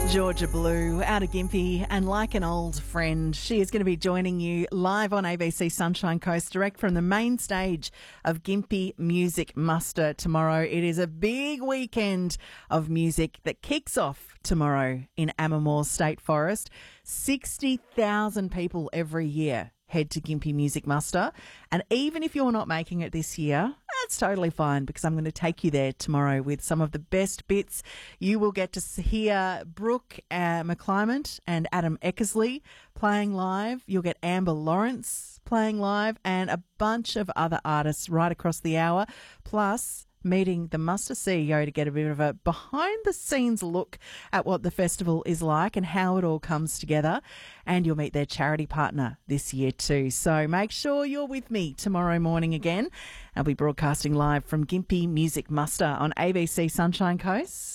Georgia Blue out of Gympie, and like an old friend, she is going to be joining you live on ABC Sunshine Coast, direct from the main stage of Gympie Music Muster tomorrow. It is a big weekend of music that kicks off tomorrow in Ammermoor State Forest. 60,000 people every year head to Gympie Music Muster, and even if you're not making it this year, that's totally fine, because I'm going to take you there tomorrow with some of the best bits. You will get to hear Brooke McClymont and Adam Eckersley playing live. You'll get Amber Lawrence playing live and a bunch of other artists right across the hour, plus meeting the Muster CEO to get a bit of a behind-the-scenes look at what the festival is like and how it all comes together. And you'll meet their charity partner this year too. So make sure you're with me tomorrow morning again. I'll be broadcasting live from Gympie Music Muster on ABC Sunshine Coast.